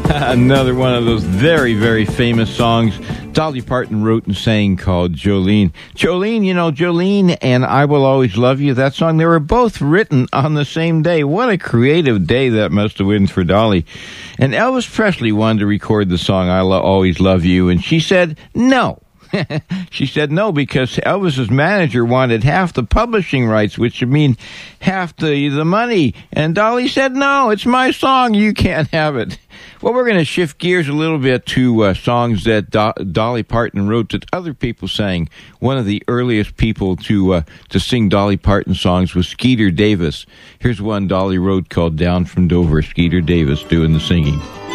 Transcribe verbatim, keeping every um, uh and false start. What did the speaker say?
Another one of those very, very famous songs Dolly Parton wrote and sang called Jolene. Jolene, you know, Jolene and I Will Always Love You, that song, they were both written on the same day. What a creative day that must have been for Dolly. And Elvis Presley wanted to record the song I Will Always Love You, and she said no. She said no because Elvis's manager wanted half the publishing rights, which would mean half the, the money. And Dolly said, no, it's my song. You can't have it. Well, we're going to shift gears a little bit to uh, songs that Do- Dolly Parton wrote that other people sang. One of the earliest people to uh, to sing Dolly Parton songs was Skeeter Davis. Here's one Dolly wrote called Down from Dover. Skeeter Davis doing the singing.